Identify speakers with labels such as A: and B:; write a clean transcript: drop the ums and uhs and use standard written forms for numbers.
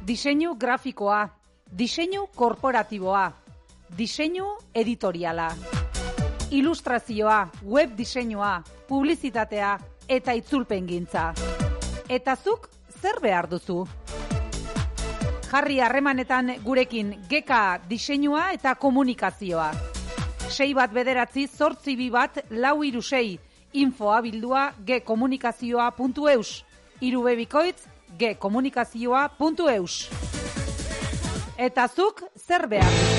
A: Diseinu grafikoa, diseinu korporatiboa, diseinu editoriala, ilustrazioa, web diseinua, publizitatea eta itzulpengintza. Eta zuk zer behar duzu? Jarri harremanetan gurekin GK diseinua eta komunikazioa. 61982 info abildua gkomunikazioa.eus, 3 bikoitz gkomunikazioa.eus. Eta zuk zer behar duzu?